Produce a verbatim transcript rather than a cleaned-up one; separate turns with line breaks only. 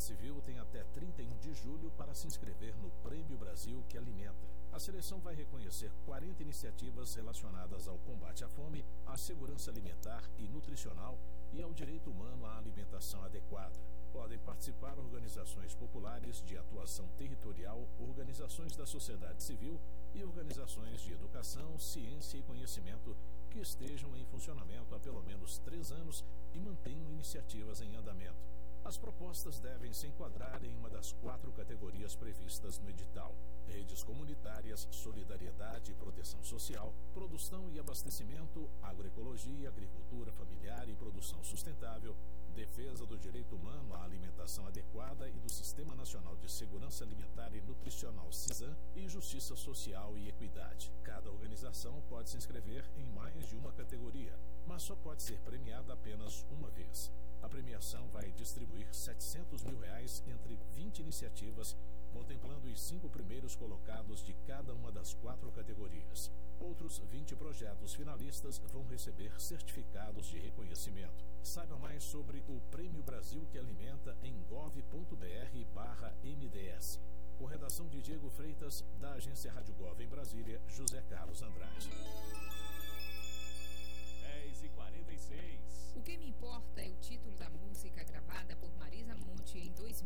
civil tem até trinta e um de julho para se inscrever no Prêmio Brasil que Alimenta. A seleção vai reconhecer quarenta iniciativas relacionadas ao combate à fome, à segurança alimentar e nutricional e ao direito humano à alimentação adequada. Podem participar organizações populares de atuação territorial, organizações da sociedade civil e organizações de educação, ciência e conhecimento que estejam em funcionamento há pelo menos três anos e mantenham iniciativas em andamento. As propostas devem se enquadrar em uma das quatro categorias previstas no edital: redes comunitárias, solidariedade e proteção social, produção e abastecimento, agroecologia, agricultura familiar e produção sustentável, defesa do direito humano à alimentação adequada e do Sistema Nacional de Segurança Alimentar e Nutricional SISAM e justiça social e equidade. Cada organização pode se inscrever em mais de uma categoria, mas só pode ser premiada apenas uma vez. A premiação vai distribuir setecentos mil reais entre vinte iniciativas, contemplando os cinco primeiros colocados de cada uma das quatro categorias. Outros vinte projetos finalistas vão receber certificados de reconhecimento. Saiba mais sobre o Prêmio Brasil que Alimenta em gov.br barra MDS. Com redação de Diego Freitas, da agência Rádio Gov em Brasília, José Carlos Andrade.